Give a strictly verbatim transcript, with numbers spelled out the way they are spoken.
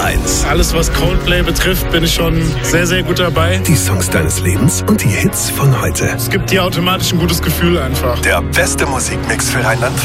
eins. Alles, was Coldplay betrifft, bin ich schon sehr, sehr gut dabei. Die Songs deines Lebens und die Hits von heute. Es gibt dir automatisch ein gutes Gefühl einfach. Der beste Musikmix für Rheinland-Pfalz.